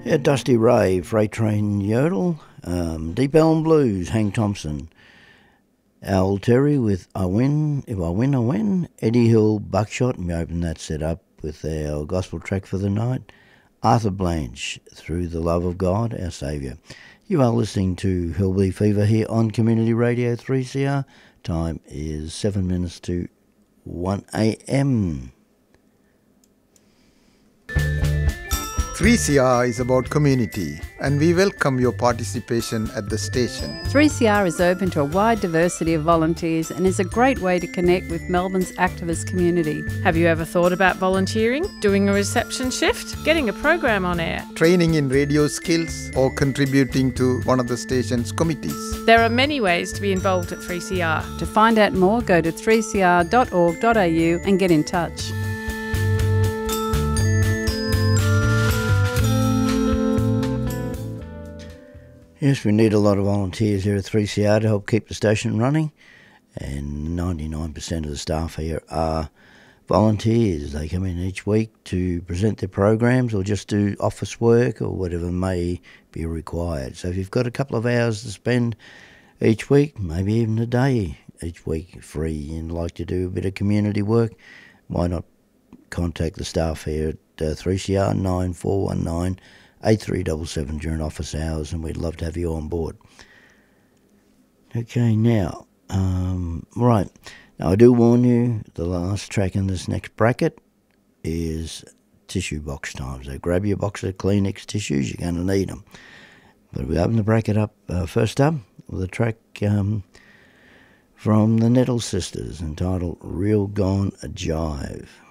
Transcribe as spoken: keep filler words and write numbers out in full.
Yeah, Dusty Ray, Freight Train Yodel, um, Deep Elm Blues, Hank Thompson, Al Terry with I Win, If I Win, I Win, Eddie Hill, Buckshot, and we open that set up with our gospel track for the night, Arthur Blanche, Through the Love of God, Our Saviour. You are listening to Hillbilly Fever here on Community Radio three C R. Time is seven minutes to one a m. three C R is about community, and we welcome your participation at the station. three C R is open to a wide diversity of volunteers and is a great way to connect with Melbourne's activist community. Have you ever thought about volunteering, doing a reception shift, getting a program on air, training in radio skills, or contributing to one of the station's committees? There are many ways to be involved at three C R. To find out more, go to three c r dot org dot a u and get in touch. Yes, we need a lot of volunteers here at three C R to help keep the station running, and ninety-nine percent of the staff here are volunteers. They come in each week to present their programs or just do office work or whatever may be required. So if you've got a couple of hours to spend each week, maybe even a day each week free, and like to do a bit of community work, why not contact the staff here at uh, three C R nine four one nine eight three seven seven during office hours, and we'd love to have you on board. Okay, now, um, right. Now, I do warn you, the last track in this next bracket is tissue box time. So grab your box of Kleenex tissues, you're going to need them. But we open the bracket up uh, first up with a track um, from the Nettle Sisters entitled Real Gone a Jive.